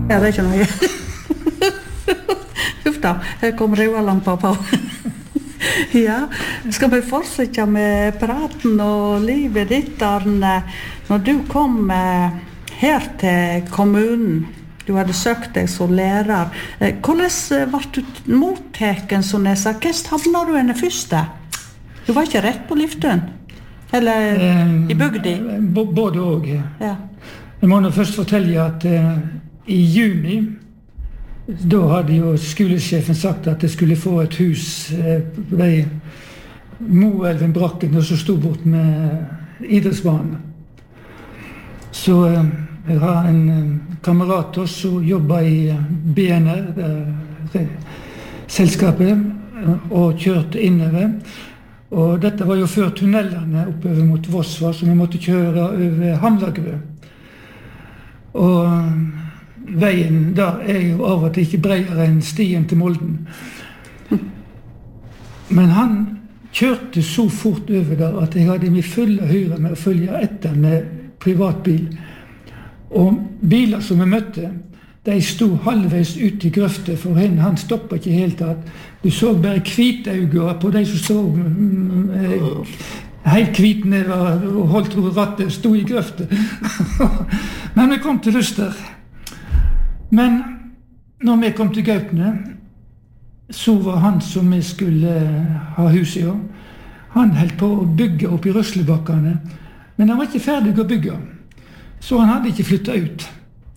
Ja, det ikke noe. Huff da, her kom rødlampa på. Ja, skal vi fortsette med praten og livet ditt, Arne? Når du kom her til kommunen, du hadde søkt deg som lærer, hvordan var du motteken som jeg sa? Hvordan havnet du henne første? Du var ikke rett på Liftun? Eller i bygdi? Både og. Ja. Jeg må nå først fortelle at i juni, da hadde jo skolesjefen sagt at jeg skulle få et hus ved Moelven Brakken, og så stod bort med idrettsbanen. Så jeg har en kamerat som jobber i BNR, selskapet, og kjørte innover. Og dette var jo før tunnelene oppover mot Vossvar, så vi måtte kjøre over Hamlagrø. Og veien der jo av og til ikke bredere enn stien til Molden. Men han kjørte så fort over der at jeg hadde min fulle hyre med å følge etter med privatbil. Og biler som vi møtte, de stod halvveis ut i grøftet, for han stoppet ikke helt tatt. Du så bare hvitauger på de som stod helt hvitne og holdt rattet, stod i grøftet. Men vi kom til Luster. Men når vi kom til Gaupne, så var han som vi skulle ha hus i år. Han holdt på å bygge opp i Røslebakkene, men han var ikke ferdig å bygge. Så han hadde ikke flyttet ut.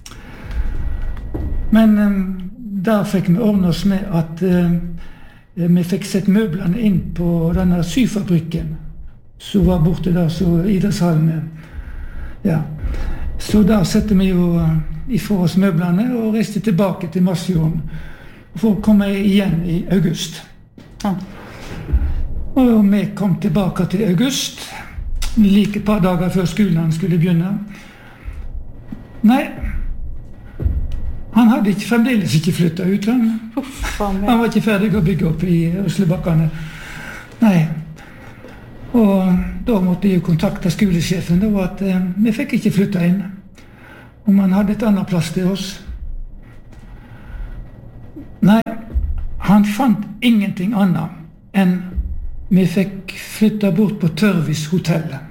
Men der fikk vi ordnet oss med at vi fikk sett møblene inn på denne syfabrikken, som var borte der, så idrettshallen. Ja. Så der sette vi jo ifra oss møblene og reiste tilbake til Masfjorden for å komme igjen i august. Ja. Og vi kom tilbake til august, like et par dager før skolen skulle begynne. Nei, han hadde fremdeles ikke flyttet ut. Han var ikke ferdig å bygge opp i Røslebakkene. Nei. Og da måtte jeg kontakte skolesjefen, at vi fikk ikke flyttet inn. Om han hadde et annet plass til oss. Nei, han fant ingenting annet enn vi fikk flyttet bort på Tørvis hotellet.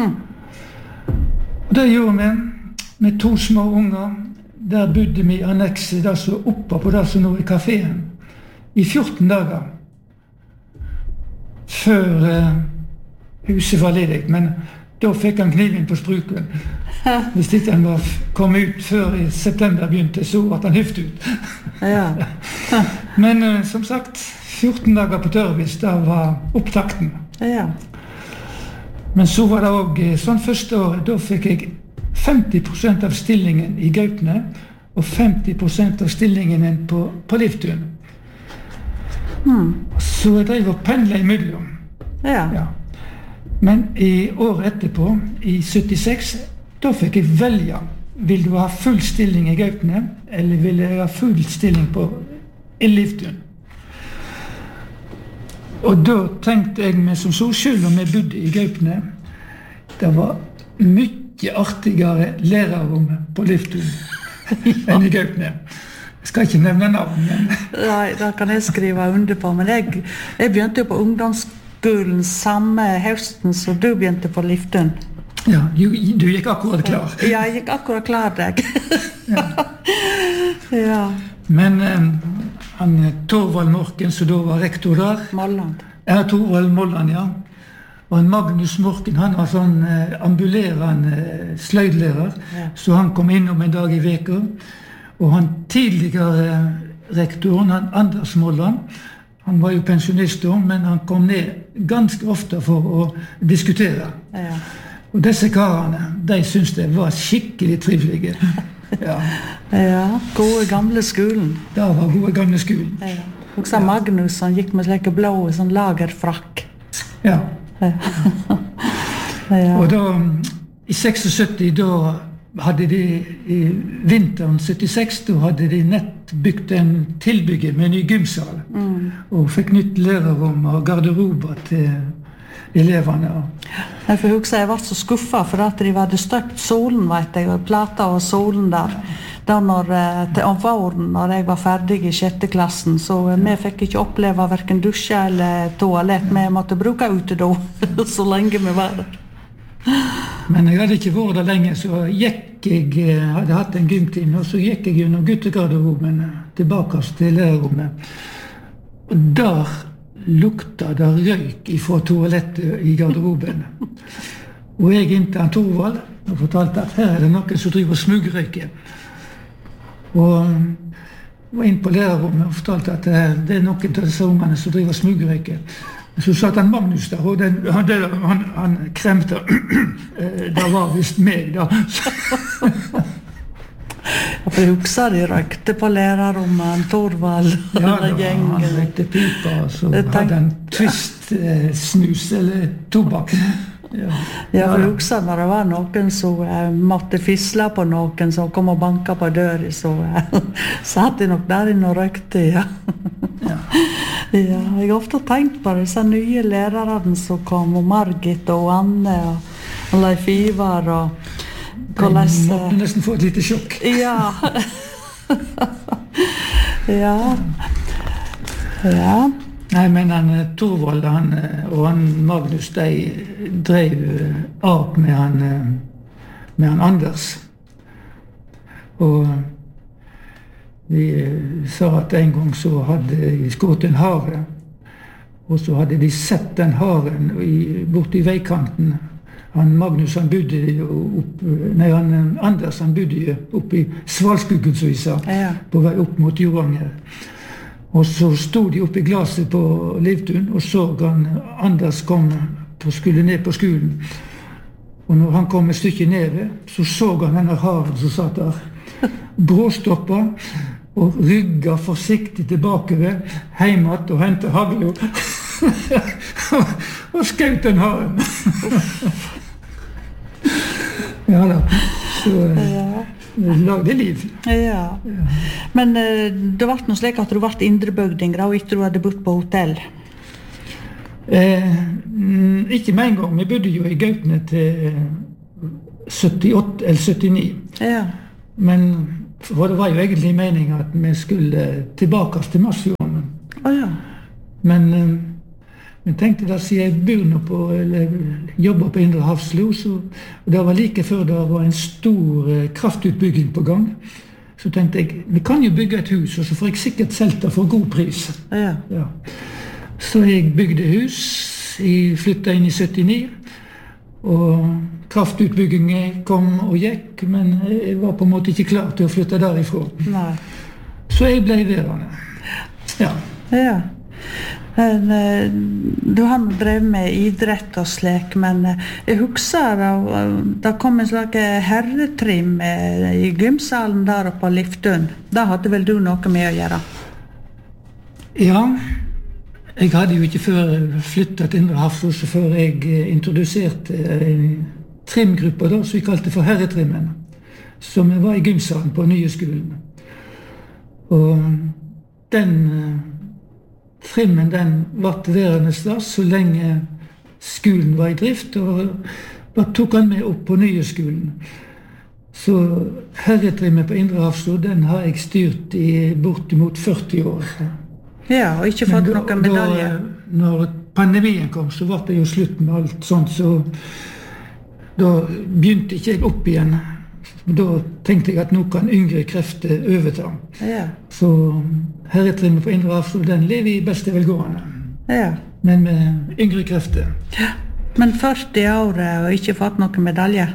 Og det gjorde vi med 2 små unger. Der bodde vi i annekset, der så oppe på det som nå i kaféen, i 14 dager. Før huset var ledig, men da fikk han kniven på spruken. Hvis ikke han kom ut før i september begynte, så ble han hyft ut. Ja. Men som sagt, 14 dager på Tørvis, der var opptakten. Ja. Men så var det også, sånn første året, da fikk jeg 50% av stillingen i Gaupne, og 50% av stillingen på Liftun. Så jeg drev og pendlet imellom. Ja. Ja. Men i året etterpå, i 76, da fikk jeg velge. Vil du ha full stilling i Gaupne, eller vil jeg ha full stilling i Liftun? Og da tenkte jeg meg som så, selv om jeg bodde i Gaupne, det var mye artigere lærerrom på Liftun enn i Gaupne. Jeg skal ikke nevne navn, men... Nei, det kan jeg skrive under på, men jeg begynte jo på ungdomsskolen samme høsten som du begynte på Liftun. Ja, du gikk akkurat klar. Ja, jeg gikk akkurat klar, deg. Ja. Ja. Men han Torvald Morken, som da var rektor der... Molland. Ja, Torvald Molland, ja. Og Magnus Morken, han var sånn ambulerende sløydlærer, ja. Så han kom innom en dag i veka. Og han tidligere rektoren, han Anders Molland, han var jo pensjonist da, men han kom ned ganske ofte for å diskutere. Ja. Og disse karene, de syntes det var skikkelig trivelige. Ja. Ja, gode gamle skolen. Det var gode gamle skolen. Ja. Og så Magnus, han gikk med slike blå sånn lagerfrakk. Ja. Ja. Og da, i 76, da hadde de, i vinteren 76, da hadde de nett bygd en tilbygge med en ny gymsal, og fikk nytt lærerrom og garderober til eleverne. Jeg får huske, jeg var så skuffet for at de hadde støpt solen, vet jeg, og plata og solen der. da om våren, når jeg var ferdig i 6. klassen, så vi fikk ikke oppleve hverken dusje eller toalett. Vi måtte bruke utedo så lenge vi var der. Men jeg hadde ikke vært der lenge, så hadde hatt en gymtime, og så gikk jeg gjennom guttegarderoben tilbake til lærerrommet. Og der lukta det røyk fra toalettet i garderoben. Og jeg inntil han Torvald og fortalte at her det noen som driver og smugrøyker. Og var inn på lærerrommet og fortalte at det noen av disse ungene som driver og smugrøyker. Så satt han Magnus der, og han kremte. Det var visst meg, da. Jeg husker de røykte på lærerrommet, Torvald og gjengen. Ja, han røykte pipa, og så hadde han twist-snus eller tobakk. Jeg husker når det var noen som måtte fisle på noen som kom og banka på døren, så satt de nok der inne og røykte, ja. Ja, jeg har ofte tenkt på disse nye lærerne som kom, og Margit og Anne og Leif Ivar og hvordan... De måtte nesten få et lite sjokk. Ja. Ja. Nei, men han Torvald og han Magnus, de drev av med han Anders. Og de sa at en gang så hadde de skutt en hare, og så hadde de sett den haren borte i veikanten. Han Magnus, han Anders, han bodde oppe i Svalskuggen, som vi sa, på vei opp mot Joranger. Og så stod de oppe i glaset på Livtun, og så han Anders kom skulle ned på skolen. Og når han kom et stykke nede, så han denne haren som satt der. Bråstoppa og rygga forsiktig tilbake heimat og hentet haglo. Og skjøt den haren. Ja da, så lagde liv. Ja. Men det var noe slik at du ble indrebygding, og ikke du hadde bodd på hotell? Ikke med en gang. Vi bodde jo i Gautene til 78 eller 79. Ja. Men for det var jo egentlig meningen at vi skulle tilbake til Masfjorden. Ja. Men jeg tenkte da, siden jeg jobber på Indre Hafslo, og det var like før det var en stor kraftutbygging på gang, så tenkte jeg, vi kan jo bygge et hus, og så får jeg sikkert selv det for god pris. Ja. Ja. Så jeg bygde hus, jeg flyttet inn i 79, og kraftutbyggingen kom og gikk, men jeg var på en måte ikke klar til å flytte derifra. Nei. Så jeg ble værende. Ja. Ja. Du har drevet med idrett og slik, men jeg husker det kom en slags herretrim i gymsalen der oppe på Livtun. Da hadde vel du noe med å gjøre? Ja, jeg hadde jo ikke før flyttet til Indre Hafslo, før jeg introduserte en trimgruppe da, som vi kalte for herretrimmen, som var i gymsalen på nye skolen. Og den trimmen, den var værende der så lenge skolen var i drift, og da tok han med opp på nye skolen. Så herretrimmen på Indre Hafslo, den har jeg styrt i bortimot 40 år. Ja, og ikke fått noen medalje. Når pandemien kom, så var det jo slutt med alt sånt, så da begynte ikke jeg opp igjen. Da tenkte jeg at nå kan yngre krefter overta. Ja. Så herretrimmen på Indre Hafslo, den lever i beste velgående. Ja. Men med yngre krefter. Ja. Men 40 år og ikke fått noen medalje?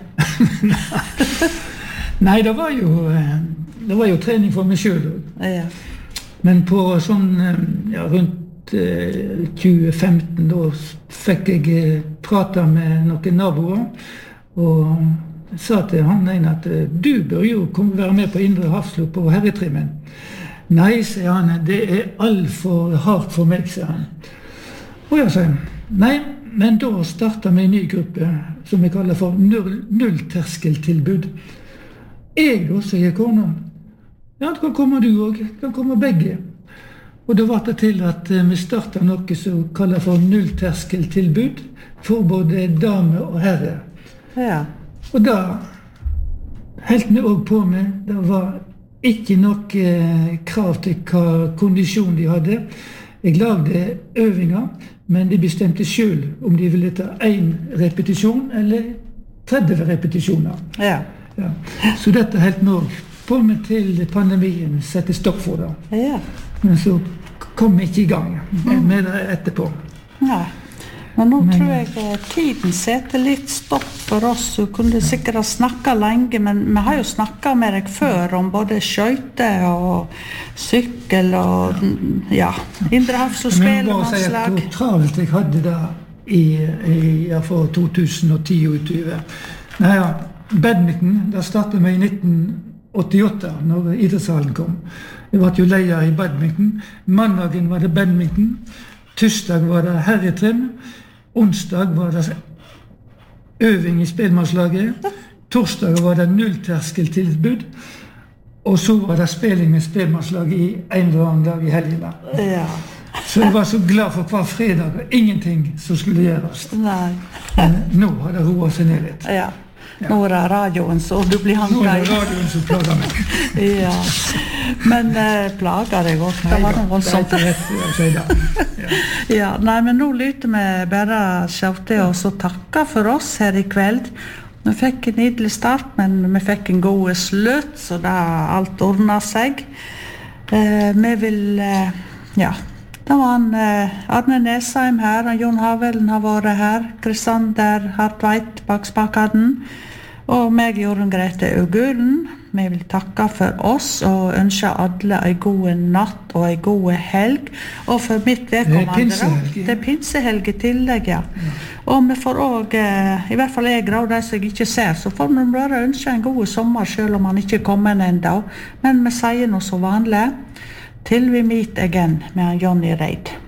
Nei, det var jo trening for meg selv. Ja. Men på sånn, rundt 2015, da fikk jeg prate med noen naboer, og sa til han ene at du bør jo være med på Indre Hafslo på herretrimmen. Nei, sier han, det alt for hardt for meg, sier han. Og jeg sier, nei, men da startet vi en ny gruppe, som vi kaller for nullterskeltilbud. Jeg da, sier kona. Ja, da kan komme du også, kan komme begge. Og da var det til at vi startet noe som kallet for nullterskeltilbud for både dame og herre. Ja. Og da helt vi også på med, det var ikke nok krav til hva kondisjon de hadde. Jeg lagde øvinger, men de bestemte selv om de ville ta 1 repetisjon eller 30 repetisjoner. Ja. Ja. Så dette helt nå på meg til pandemien sette stopp for det. Ja. Men så kom vi ikke i gang med det etterpå. Nei. Men nå tror jeg tiden setter litt stopp for oss. Du kunne sikkert ha snakket lenge, men vi har jo snakket med deg før om både skøyter og sykkel og Indrehavs og spelemanslag. Men bare si hvor travelt jeg hadde det for 2010 og utover. Badminton, da startet vi i 1988, når idrettshallen kom. Jeg var jo leder i badminton. Mandagen var det badminton. Tirsdag var det herretrim. Onsdag var det øving i spelmannslaget. Torsdag var det nullterskeltilbud. Og så var det spilling med spelmannslaget i en eller annen dag i helgene. Ja. Så jeg var så glad for hver fredag og ingenting som skulle gjøres. Nei. Men nå har det roet seg ned litt. Ja. Nå er det radioen så du blir hanket. Nå er det radioen som plager meg. Ja. Men plager deg også. Det var noe voldsomt. Nei, det er ikke rett å si det. Ja, nei, men nå lytter vi bare skjøte oss og takke for oss her i kveld. Vi fikk en nydelig start, men vi fikk en god slutt, så da alt ordnet seg. Vi vil, det var Arne Nesheim her, og Jon Havelen har vært her, Kristander Hartveit bak spakaden, og meg, Jorunn Grete Augulen. Vi vil takke for oss og ønske alle en god natt og en god helg. Og for mitt vedkommende, det er pinsehelg i tillegg, ja. Og vi får også, i hvert fall jeg og de som jeg ikke ser, så får vi bare ønske en god sommer selv om han ikke kommer enda. Men vi sier noe så vanlig. Till vi meet again med Johnny Reid.